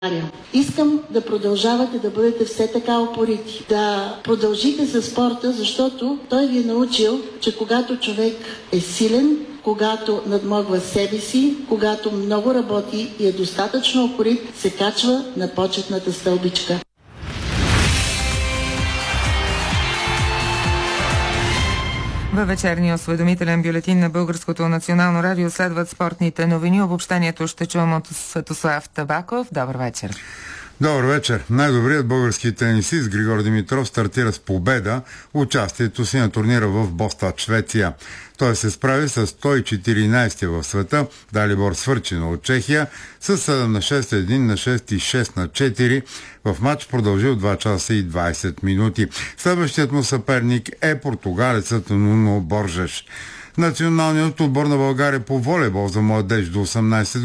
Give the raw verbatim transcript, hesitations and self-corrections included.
Искам да продължавате да бъдете все така упорити, да продължите със спорта, защото той ви е научил, че когато човек е силен, когато надмогва себе си, когато много работи и е достатъчно упорит, се качва на почетната стълбичка. Във вечерния осведомителен бюлетин на Българското национално радио следват спортните новини. Обобщението ще чуем от Светослав Табаков. Добър вечер. Добър вечер. Най-добрият български тенисист Григор Димитров стартира с победа участието си на турнира в Бостад, Швеция. Той се справи с сто и четиринайсети в света Далибор Свърчина от Чехия с седем на шест, един на шест и шест на четири в матч, продължил два часа и двайсет минути. Следващият му съперник е португалецът Нуно Боржеш. Националният отбор на България по волейбол за младеж до осемнайсет